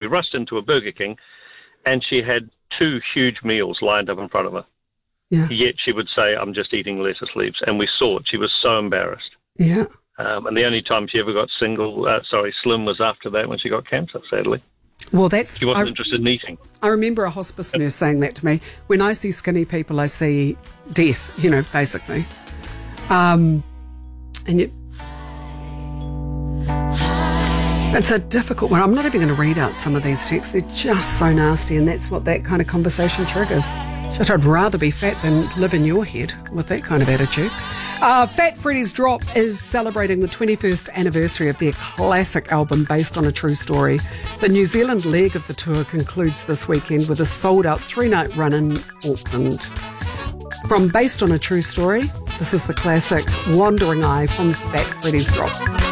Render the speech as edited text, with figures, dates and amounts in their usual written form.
rushed into a Burger King and she had 2 huge meals lined up in front of her. Yeah. Yet she would say, I'm just eating lettuce leaves. And we saw it. She was so embarrassed. Yeah. And the only time she ever got slim was after that when she got cancer, sadly. Well, she wasn't interested in eating. I remember a hospice nurse saying that to me. When I see skinny people, I see death, basically. And yet, it's a difficult one. I'm not even going to read out some of these texts. They're just so nasty, and that's what that kind of conversation triggers. Shit, I'd rather be fat than live in your head with that kind of attitude. Fat Freddy's Drop is celebrating the 21st anniversary of their classic album based on a true story. The New Zealand leg of the tour concludes this weekend with a sold-out 3-night run in Auckland. From Based on a True Story, this is the classic Wandering Eye from Fat Freddy's Drop.